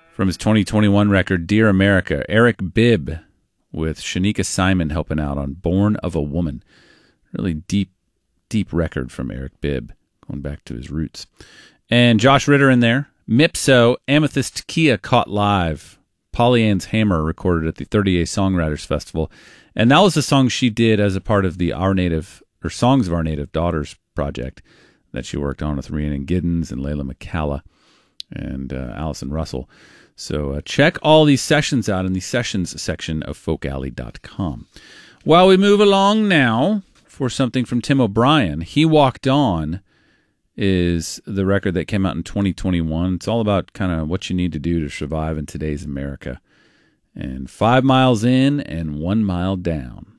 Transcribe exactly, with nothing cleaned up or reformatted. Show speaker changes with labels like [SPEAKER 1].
[SPEAKER 1] From his twenty twenty-one record, Dear America, Eric Bibb with Shanika Simon helping out on Born of a Woman. Really deep, deep record from Eric Bibb, going back to his roots. And Josh Ritter in there. Mipso, Amethyst Kia Caught Live. Polly Ann's Hammer recorded at the thirty-eight Songwriters Festival. And that was a song she did as a part of the Our Native, or Songs of Our Native Daughters project that she worked on with Rhiannon Giddens and Layla McCalla and uh, Allison Russell. So uh, check all these sessions out in the sessions section of folk alley dot com. While we move along now for something from Tim O'Brien, He Walked On is the record that came out in twenty twenty-one. It's all about kind of what you need to do to survive in today's America. And five miles in and one mile down.